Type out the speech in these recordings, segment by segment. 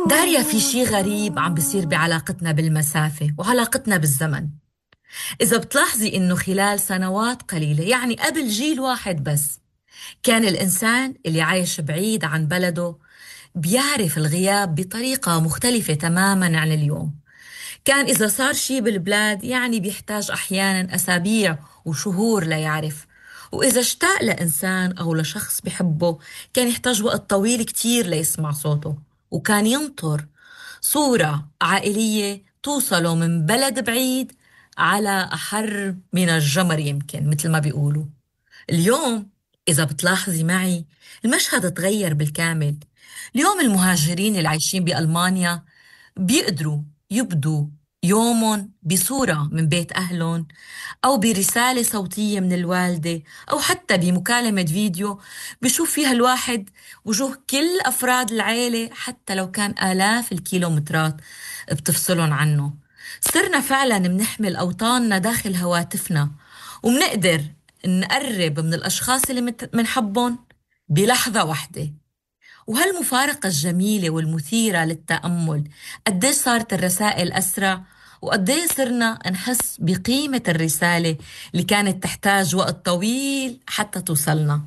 داريا، في شي غريب عم بيصير بعلاقتنا بالمسافة وعلاقتنا بالزمن. إذا بتلاحظي إنه خلال سنوات قليلة، يعني قبل جيل واحد بس، كان الإنسان اللي عايش بعيد عن بلده بيعرف الغياب بطريقة مختلفة تماماً عن اليوم. كان إذا صار شي بالبلاد يعني بيحتاج أحياناً أسابيع وشهور ليعرف. وإذا اشتاق لإنسان أو لشخص بحبه، كان يحتاج وقت طويل كتير ليسمع صوته، وكان ينطر صورة عائلية توصله من بلد بعيد على أحر من الجمر، يمكن مثل ما بيقولوا. اليوم إذا بتلاحظي معي، المشهد تغير بالكامل. اليوم المهاجرين اللي عايشين بألمانيا بيقدروا يبدوا يومهم بصورة من بيت أهلهم، أو برسالة صوتية من الوالدة، أو حتى بمكالمة فيديو بشوف فيها الواحد وجوه كل أفراد العيلة، حتى لو كان آلاف الكيلومترات بتفصلهم عنه. صرنا فعلا منحمل أوطاننا داخل هواتفنا، ومنقدر نقرب من الأشخاص اللي منحبهم بلحظة واحدة. وهالمفارقة الجميلة والمثيرة للتأمل، قديش صارت الرسائل أسرع، وقديش صرنا نحس بقيمة الرسالة اللي كانت تحتاج وقت طويل حتى توصلنا.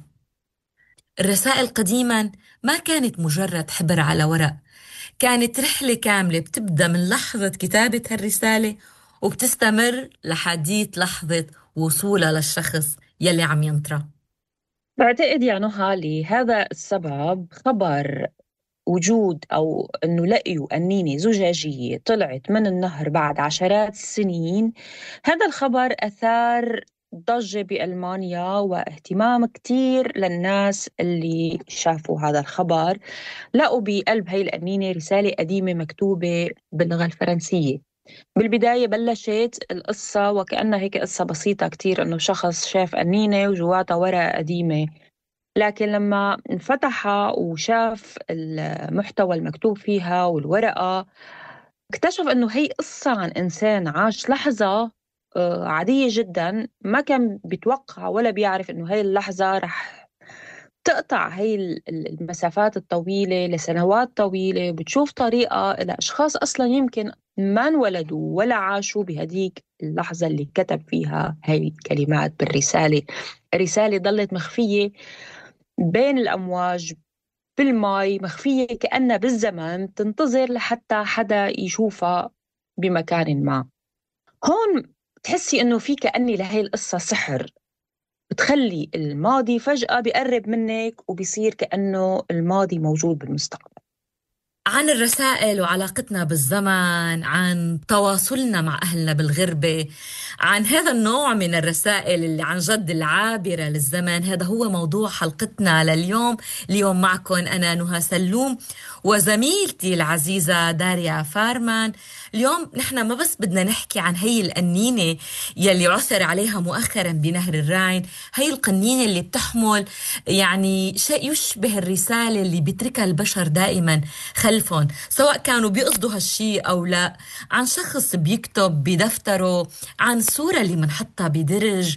الرسائل قديما ما كانت مجرد حبر على ورق، كانت رحلة كاملة بتبدأ من لحظة كتابة هالرسالة وبتستمر لحديت لحظة وصولها للشخص يلي عم ينطرها. بعتقد يا نهى لهذا السبب خبر وجود أو أنه لقيوا أنينة زجاجية طلعت من النهر بعد عشرات السنين. هذا الخبر أثار ضجة بألمانيا واهتمام كتير للناس اللي شافوا هذا الخبر. لقوا بقلب هاي الأنينة رسالة قديمة مكتوبة باللغة الفرنسية. بالبداية بلشت القصة وكأنها هيك قصة بسيطة كتير، إنه شخص شاف أنينة وجواتها ورقة قديمة. لكن لما انفتحها وشاف المحتوى المكتوب فيها والورقة، اكتشف انه هي قصة عن انسان عاش لحظة عادية جدا، ما كان بيتوقع ولا بيعرف انه هي اللحظة رح تقطع هي المسافات الطويلة لسنوات طويلة. بتشوف طريقة لأشخاص أصلا يمكن ما انولدوا ولا عاشوا بهديك اللحظة اللي كتب فيها هاي الكلمات بالرسالة. الرسالة ضلت مخفية بين الأمواج، بالماء، مخفية كأنها بالزمن تنتظر لحتى حدا يشوفها بمكان ما. هون بتحسي إنه في كأني لهي القصة سحر، بتخلي الماضي فجأة بيقرب منك وبيصير كأنه الماضي موجود بالمستقبل. عن الرسائل وعلاقتنا بالزمن، عن تواصلنا مع أهلنا بالغربة، عن هذا النوع من الرسائل اللي عن جد العابرة للزمن. هذا هو موضوع حلقتنا لليوم. اليوم معكم أنا نهى سلوم وزميلتي العزيزة داريا فارمان. اليوم نحن ما بس بدنا نحكي عن هي القنينة يلي عثر عليها مؤخرا بنهر الراين، هي القنينة اللي بتحمل يعني شيء يشبه الرسالة اللي بيتركها البشر دائما خلفهم، سواء كانوا بيقصدوا هالشي أو لا. عن شخص بيكتب بدفتره، عن صورة اللي منحطها بدرج،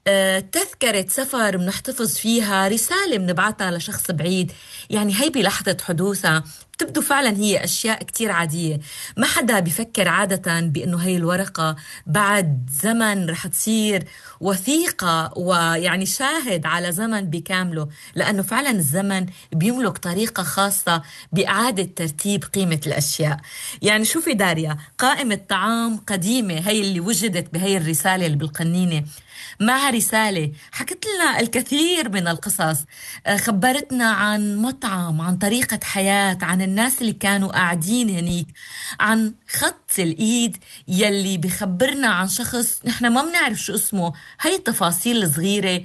تذكرة سفر منحتفظ فيها، رسالة منبعتها لشخص بعيد. يعني هي بلحظة حدوثها بتبدو فعلا هي أشياء كتير عادية. ما حدا بيفكر عادة بأنه هي الورقة بعد زمن رح تصير وثيقة، ويعني شاهد على زمن بكامله، لأنه فعلا الزمن بيملك طريقة خاصة بإعادة ترتيب قيمة الأشياء. يعني شوفي داريا، قائمة طعام قديمة هي اللي وجدت بهي الرسالة اللي بالقنينة، معها رسالة حكت لنا الكثير من القصص. خبرتنا عن مطعم، عن طريقة حياة، عن الناس اللي كانوا قاعدين هنيك، عن خط الإيد يلي بخبرنا عن شخص نحن ما بنعرف شو اسمه. هاي التفاصيل الصغيرة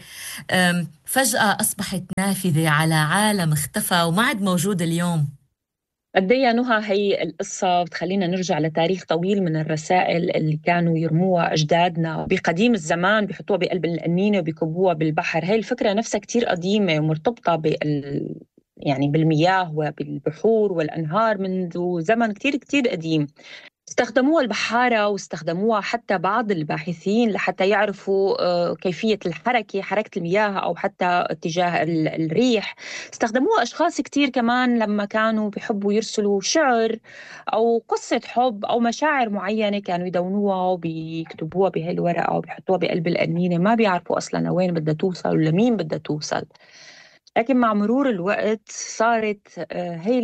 فجأة أصبحت نافذة على عالم اختفى وما عاد موجود اليوم. قد إيه يا نهى هي القصة بتخلينا نرجع لتاريخ طويل من الرسائل اللي كانوا يرموها أجدادنا بقديم الزمان، بيحطوها بقلب القنينة وبيكبوها بالبحر. هي الفكرة نفسها كتير قديمة ومرتبطة يعني بالمياه وبالبحور والأنهار منذ زمن كتير كتير قديم. استخدموها البحارة واستخدموها حتى بعض الباحثين لحتى يعرفوا كيفية حركة المياه أو حتى اتجاه الريح. استخدموها أشخاص كتير كمان لما كانوا بيحبوا يرسلوا شعر أو قصة حب أو مشاعر معينة، كانوا يدونوها وبيكتبوها بهي الورقة وبيحطوها بقلب القنينة، ما بيعرفوا أصلا لوين بدها توصل ولا مين بدها توصل. لكن مع مرور الوقت صارت هي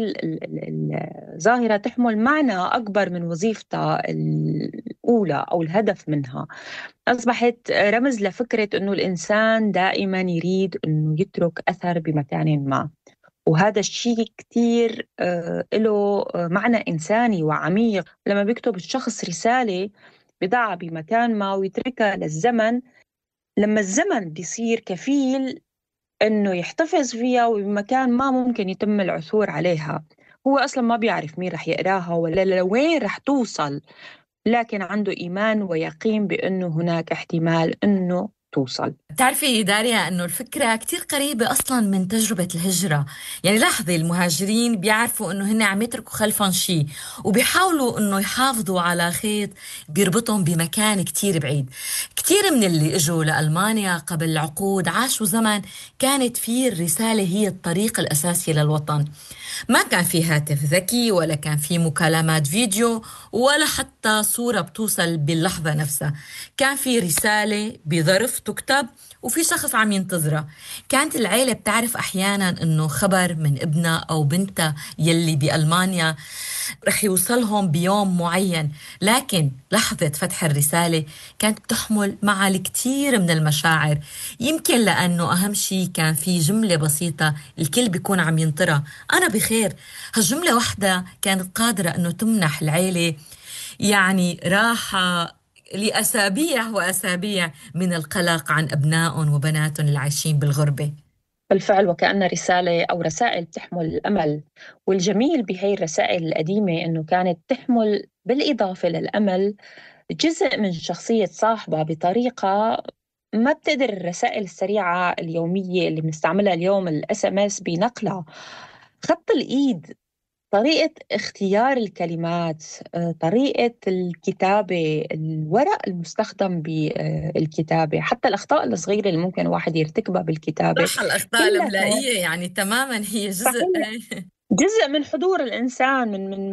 الظاهرة تحمل معنى أكبر من وظيفتها الأولى أو الهدف منها. أصبحت رمز لفكرة أنه الإنسان دائما يريد أنه يترك أثر بمكان ما، وهذا الشيء كتير له معنى إنساني وعميق. لما بيكتب الشخص رسالة بضعها بمكان ما ويتركها للزمن، لما الزمن بيصير كفيل انه يحتفظ فيها وبمكان ما ممكن يتم العثور عليها، هو اصلا ما بيعرف مين رح يقراها ولا لوين رح توصل، لكن عنده ايمان ويقين بانه هناك احتمال انه توصل. بتعرفي داريا أنه الفكرة كتير قريبة أصلا من تجربة الهجرة. يعني لاحظي، المهاجرين بيعرفوا أنه هن عم يتركوا خلفهم شيء، وبيحاولوا أنه يحافظوا على خيط بيربطهم بمكان كتير بعيد. كتير من اللي إجوا لألمانيا قبل عقود عاشوا زمن كانت فيه الرسالة هي الطريق الأساسي للوطن. ما كان في هاتف ذكي، ولا كان في مكالمات فيديو، ولا حتى صورة بتوصل باللحظة نفسها. كان في رسالة بظرف تكتب، وفي شخص عم ينتظرها. كانت العيلة بتعرف أحيانا إنه خبر من ابنها أو بنتها يلي بألمانيا رح يوصلهم بيوم معين، لكن لحظة فتح الرسالة كانت بتحمل معها الكثير من المشاعر. يمكن لأنه أهم شيء كان في جملة بسيطة الكل بيكون عم ينطرها: أنا بخير. هالجملة واحدة كانت قادرة أنه تمنح العيلة يعني راحة لأسابيع وأسابيع من القلق عن أبنائهم وبناتهم اللي عايشين بالغربة. بالفعل، وكأن رسالة أو رسائل تحمل الأمل. والجميل بهي الرسائل القديمة أنه كانت تحمل بالإضافة للأمل جزء من شخصية صاحبها بطريقة ما بتقدر الرسائل السريعة اليومية اللي بنستعملها اليوم، الاس ام اس، بنقلها. خط الإيد، طريقة اختيار الكلمات، طريقة الكتابة، الورق المستخدم بالكتابة، حتى الأخطاء الصغيرة اللي ممكن واحد يرتكبها بالكتابة، صح، الأخطاء كلها الإملائية يعني تماما هي جزء. صحيح جزء من حضور الإنسان،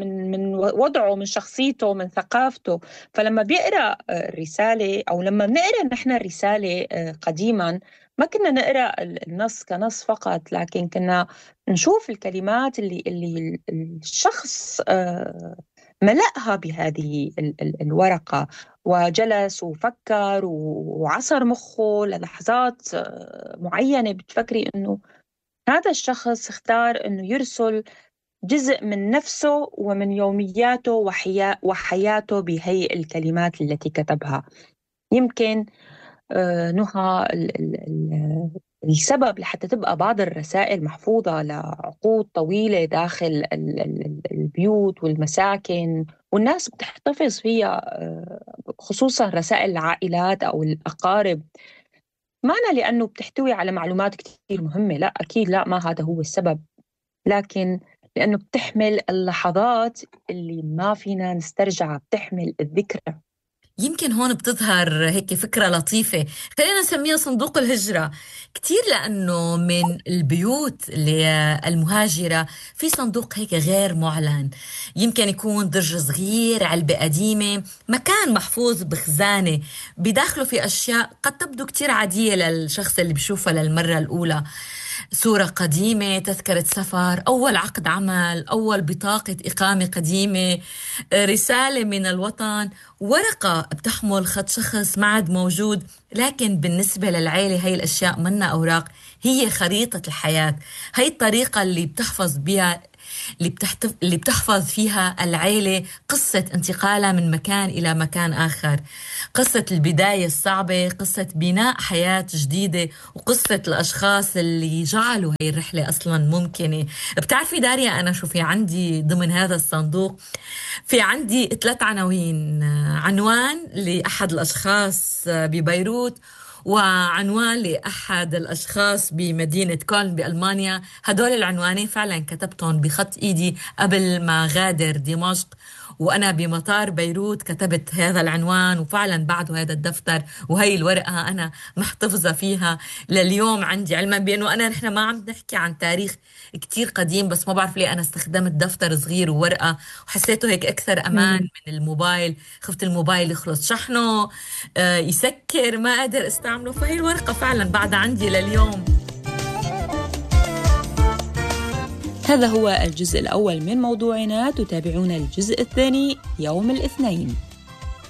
من وضعه، من شخصيته، من ثقافته. فلما بيقرأ الرسالة، أو لما بنقرأ نحن الرسالة قديما، ما كنا نقرأ النص كنص فقط، لكن كنا نشوف الكلمات اللي الشخص ملأها بهذه الورقة، وجلس وفكر وعصر مخه للحظات معينة. بتفكري إنه هذا الشخص اختار أنه يرسل جزء من نفسه ومن يومياته وحياته بهي الكلمات التي كتبها. يمكن نهى السبب لحتى تبقى بعض الرسائل محفوظة لعقود طويلة داخل البيوت والمساكن، والناس بتحتفظ فيها، خصوصا رسائل العائلات أو الأقارب. معنى لأنه بتحتوي على معلومات كتير مهمة؟ لا، أكيد لا، ما هذا هو السبب، لكن لأنه بتحمل اللحظات اللي ما فينا نسترجعها، بتحمل الذكرى. يمكن هون بتظهر هيك فكرة لطيفة، خلينا نسميها صندوق الهجرة. كتير لأنه من البيوت اللي المهاجرة في صندوق هيك غير معلن. يمكن يكون درج صغير، علبة قديمة، مكان محفوظ بخزانة بداخله في أشياء قد تبدو كتير عادية للشخص اللي بيشوفها للمرة الأولى: صورة قديمة، تذكرة سفر، أول عقد عمل، أول بطاقة إقامة قديمة، رسالة من الوطن، ورقة بتحمل خط شخص ما عاد موجود. لكن بالنسبة للعيلة هاي الأشياء منا أوراق، هي خريطة الحياة. هاي الطريقة اللي بتحفظ بها، اللي بتحفظ فيها العيلة قصة انتقالها من مكان إلى مكان آخر، قصة البداية الصعبة، قصة بناء حياة جديدة، وقصة الأشخاص اللي جعلوا هاي الرحلة أصلا ممكنة. بتعرفي داريا، أنا شو في عندي ضمن هذا الصندوق؟ في عندي 3 عناوين: عنوان لأحد الأشخاص ببيروت، وعنوان لأحد الأشخاص بمدينة كولن بألمانيا. هدول العنوانين فعلا كتبتهم بخط إيدي قبل ما غادر دمشق، وأنا بمطار بيروت كتبت هذا العنوان، وفعلا بعده هذا الدفتر وهي الورقة أنا محتفظة فيها لليوم عندي، علما بأنه نحن ما عم نحكي عن تاريخ كتير قديم، بس ما بعرف ليه أنا استخدمت دفتر صغير وورقة، وحسيته هيك أكثر أمان مم. من الموبايل. خفت الموبايل يخلص شحنه، يسكر، ما قادر استعمله. فهي الورقة فعلا بعدها عندي لليوم. هذا هو الجزء الأول من موضوعنا، تتابعون الجزء الثاني يوم الاثنين.